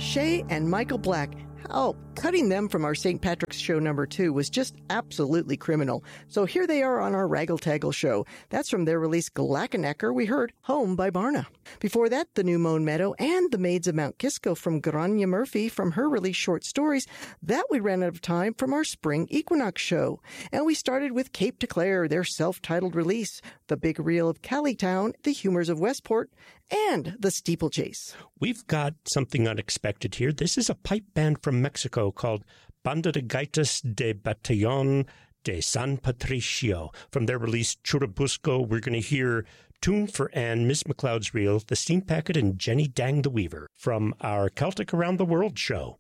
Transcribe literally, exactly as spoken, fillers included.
Shay and Michael Black. Oh, cutting them from our Saint Patrick's Show number two was just absolutely criminal. So here they are on our Raggle Taggle show. That's from their release Glackenecker. We heard Home by Barna. Before that, the New Mown Meadow and the Maids of Mount Kisco from Grania Murphy from her release Short Stories. That we ran out of time from our Spring Equinox show. And we started with Cape de Clare, their self-titled release, The Big Reel of Callitown, The Humors of Westport, and The Steeplechase. We've got something unexpected here. This is a pipe band from Mexico called Banda de Gaitas de Batallón de San Patricio. From their release Churubusco, we're going to hear Tune for Anne, Miss McLeod's Reel, The Steam Packet, and Jenny Dang the Weaver from our Celtic Around the World show.